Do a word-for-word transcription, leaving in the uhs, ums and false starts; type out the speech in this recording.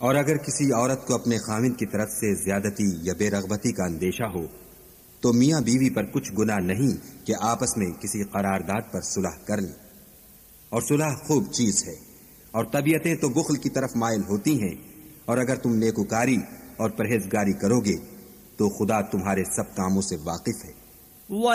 और अगर किसी औरत को अपने खाविंद की तरफ से ज्यादती या बेरगबती का अंदेशा हो तो मियां बीवी पर कुछ गुनाह नहीं कि आपस में किसी करारदाद पर सुलह कर लें। और सुलह खूब चीज है, और तबीयतें तो बुख्ल की तरफ माइल होती हैं, और अगर तुम नेकुकारी और परहेजगारी करोगे तो खुदा तुम्हारे सब कामों से वाकिफ है।